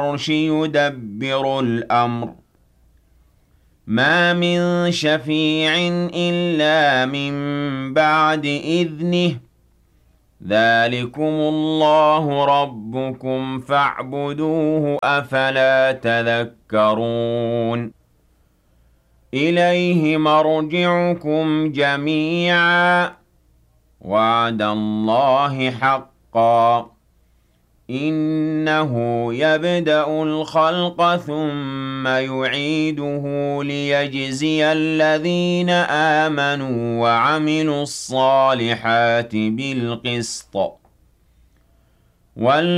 العرش يدبر الأمر ما من شفيع إلا من بعد إذنه ذلكم الله ربكم فاعبدوه أفلا تذكرون إليه مرجعكم جميعا وعد الله حقا إنه يبدأ الخلق ثم يعيده ليجزي الذين آمنوا وعملوا الصالحات بالقسط